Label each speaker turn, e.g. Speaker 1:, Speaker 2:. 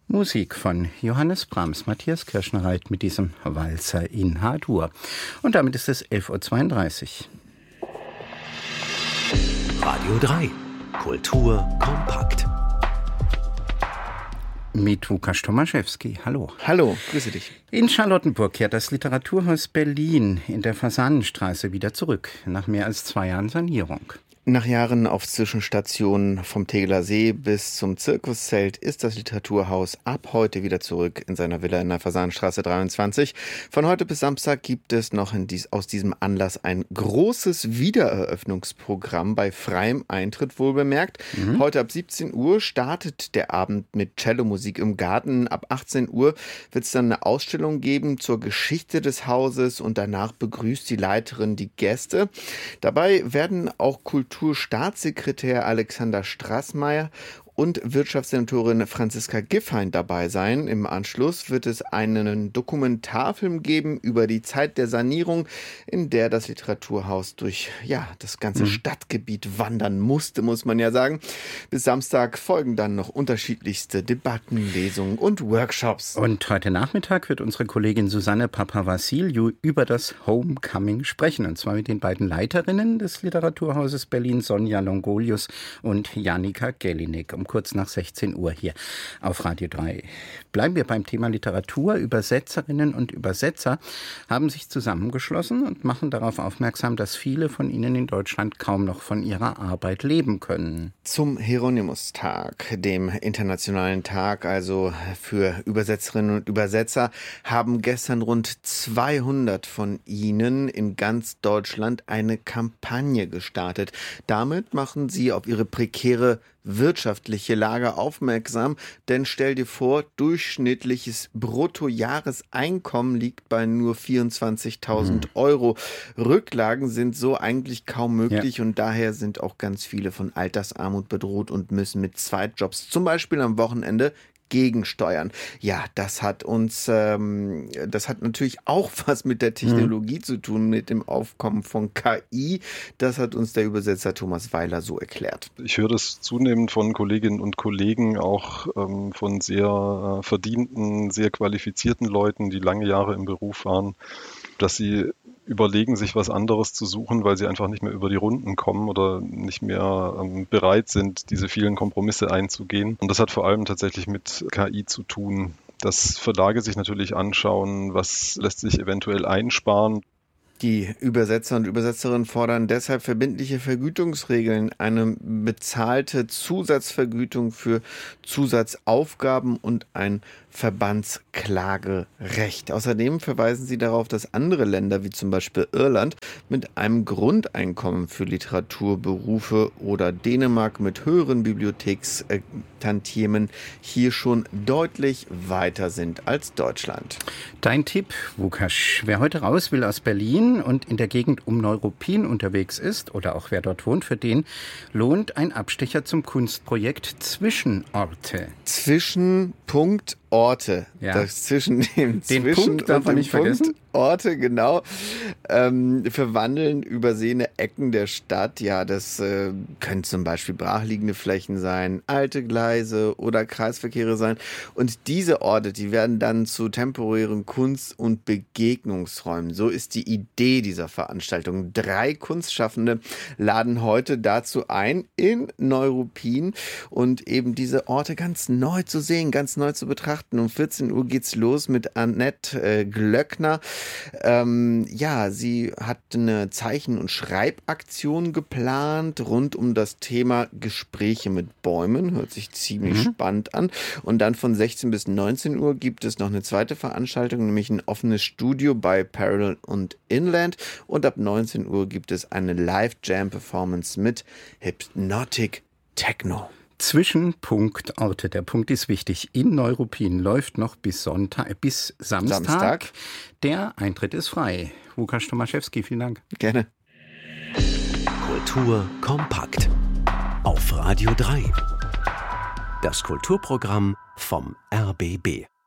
Speaker 1: Musik von Johannes Brahms, Matthias Kirschner-Reit mit diesem Walzer in H-Dur. Und damit ist es 11.32 Uhr.
Speaker 2: Radio 3, Kultur kompakt.
Speaker 1: Mit Łukasz Tomaszewski. Hallo.
Speaker 3: Hallo, grüße dich.
Speaker 1: In Charlottenburg kehrt das Literaturhaus Berlin in der Fasanenstraße wieder zurück, nach mehr als 2 Jahren Sanierung.
Speaker 3: Nach Jahren auf Zwischenstationen vom Tegeler See bis zum Zirkuszelt ist das Literaturhaus ab heute wieder zurück in seiner Villa in der Fasanenstraße 23. Von heute bis Samstag gibt es noch aus diesem Anlass ein großes Wiedereröffnungsprogramm bei freiem Eintritt, wohlbemerkt. Heute ab 17 Uhr startet der Abend mit Cellomusik im Garten. Ab 18 Uhr wird es dann eine Ausstellung geben zur Geschichte des Hauses und danach begrüßt die Leiterin die Gäste. Dabei werden auch Kulturstaatssekretär Alexander Straßmeier und Wirtschaftssenatorin Franziska Giffey dabei sein. Im Anschluss wird es einen Dokumentarfilm geben über die Zeit der Sanierung, in der das Literaturhaus durch das ganze Stadtgebiet wandern musste, muss man ja sagen. Bis Samstag folgen dann noch unterschiedlichste Debatten, Lesungen und Workshops.
Speaker 1: Und heute Nachmittag wird unsere Kollegin Susanne Papavassiliou über das Homecoming sprechen. Und zwar mit den beiden Leiterinnen des Literaturhauses Berlin, Sonja Longolius und Janika Gellinek, um kurz nach 16 Uhr hier auf Radio 3. Bleiben wir beim Thema Literatur. Übersetzerinnen und Übersetzer haben sich zusammengeschlossen und machen darauf aufmerksam, dass viele von ihnen in Deutschland kaum noch von ihrer Arbeit leben können.
Speaker 3: Zum Hieronymus-Tag, dem internationalen Tag, also für Übersetzerinnen und Übersetzer, haben gestern rund 200 von ihnen in ganz Deutschland eine Kampagne gestartet. Damit machen sie auf ihre prekäre wirtschaftliche Lage aufmerksam, denn stell dir vor, durchschnittliches Bruttojahreseinkommen liegt bei nur 24.000 Euro. Rücklagen sind so eigentlich kaum möglich und daher sind auch ganz viele von Altersarmut bedroht und müssen mit Zweitjobs, zum Beispiel am Wochenende, gegensteuern. Ja, das hat natürlich auch was mit der Technologie zu tun, mit dem Aufkommen von KI. Das hat uns der Übersetzer Thomas Weiler so erklärt.
Speaker 4: Ich höre das zunehmend von Kolleginnen und Kollegen, auch von sehr verdienten, sehr qualifizierten Leuten, die lange Jahre im Beruf waren, dass sie überlegen, sich was anderes zu suchen, weil sie einfach nicht mehr über die Runden kommen oder nicht mehr bereit sind, diese vielen Kompromisse einzugehen. Und das hat vor allem tatsächlich mit KI zu tun, dass Verlage sich natürlich anschauen, was lässt sich eventuell einsparen.
Speaker 3: Die Übersetzer und Übersetzerinnen fordern deshalb verbindliche Vergütungsregeln, eine bezahlte Zusatzvergütung für Zusatzaufgaben und ein Verbandsklagerecht. Außerdem verweisen sie darauf, dass andere Länder, wie zum Beispiel Irland, mit einem Grundeinkommen für Literaturberufe oder Dänemark mit höheren Bibliothekstantiemen hier schon deutlich weiter sind als Deutschland.
Speaker 1: Dein Tipp, Łukasz, wer heute raus will aus Berlin und in der Gegend um Neuruppin unterwegs ist oder auch wer dort wohnt, für den lohnt ein Abstecher zum Kunstprojekt Zwischenorte.
Speaker 3: Orte.
Speaker 1: Ja.
Speaker 3: Das zwischen dem
Speaker 1: Den
Speaker 3: Zwischen
Speaker 1: Punkt darf man nicht vergessen.
Speaker 3: Orte, genau, verwandeln übersehene Ecken der Stadt. Ja, das können zum Beispiel brachliegende Flächen sein, alte Gleise oder Kreisverkehre sein. Und diese Orte, die werden dann zu temporären Kunst- und Begegnungsräumen. So ist die Idee dieser Veranstaltung. 3 Kunstschaffende laden heute dazu ein, in Neuruppin und eben diese Orte ganz neu zu sehen, ganz neu zu betrachten. Um 14 Uhr geht's los mit Annette Glöckner. Sie hat eine Zeichen- und Schreibaktion geplant rund um das Thema Gespräche mit Bäumen. Hört sich ziemlich spannend an. Und dann von 16 bis 19 Uhr gibt es noch eine zweite Veranstaltung, nämlich ein offenes Studio bei Parallel und Inland. Und ab 19 Uhr gibt es eine Live-Jam-Performance mit Hypnotic Techno.
Speaker 1: Zwischenorte, der Punkt ist wichtig. In Neuruppin läuft noch bis Samstag. Der Eintritt ist frei. Łukasz Tomaszewski, vielen Dank.
Speaker 3: Gerne.
Speaker 2: Kultur kompakt. Auf Radio 3. Das Kulturprogramm vom RBB.